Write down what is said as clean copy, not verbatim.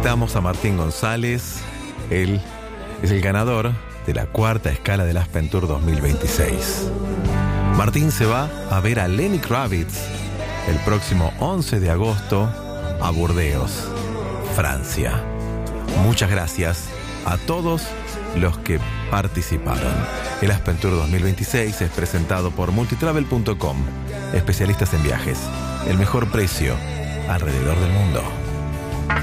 felicitamos a Martín González. Él es el ganador de la cuarta escala del Aspen Tour 2026. Martín se va a ver a Lenny Kravitz el próximo 11 de agosto a Burdeos, Francia. Muchas gracias a todos los que participaron. El Aspen Tour 2026 es presentado por multitravel.com, especialistas en viajes. El mejor precio alrededor del mundo.